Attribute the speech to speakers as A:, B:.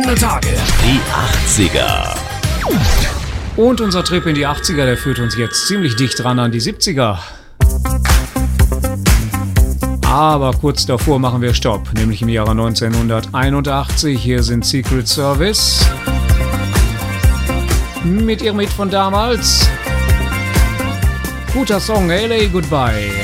A: Tage.
B: Die 80er.
A: Und unser Trip in die 80er, der führt uns jetzt ziemlich dicht ran an die 70er. Aber kurz davor machen wir Stopp, nämlich im Jahre 1981. Hier sind Secret Service mit ihrem Hit von damals. Guter Song, LA Goodbye.